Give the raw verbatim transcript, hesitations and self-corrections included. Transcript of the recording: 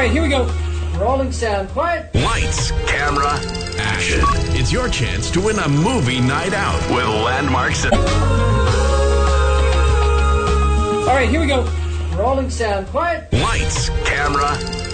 right, here we go. Rolling sound. Quiet. Lights, camera, action. It's your chance to win a movie night out with Landmarks. All right, here we go. Rolling sound. Quiet. Lights, camera,